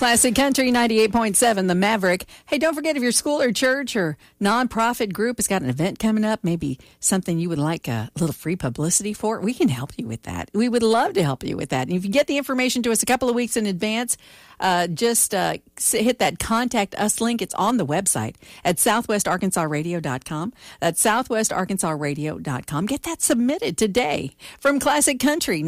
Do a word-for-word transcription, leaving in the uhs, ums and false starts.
Classic Country ninety-eight point seven, The Maverick. Hey, don't forget, if your school or church or nonprofit group has got an event coming up, maybe something you would like a little free publicity for, we can help you with that. We would love to help you with that. And if you get the information to us a couple of weeks in advance, uh, just uh, hit that Contact Us link. It's on the website at southwest arkansas radio dot com. That's southwest arkansas radio dot com. Get that submitted today from Classic Country.